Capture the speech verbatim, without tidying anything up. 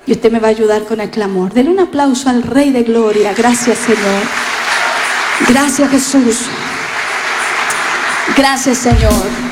y usted me va a ayudar con el clamor. Denle un aplauso al Rey de Gloria. Gracias, Señor. Gracias, Jesús. Gracias, Señor.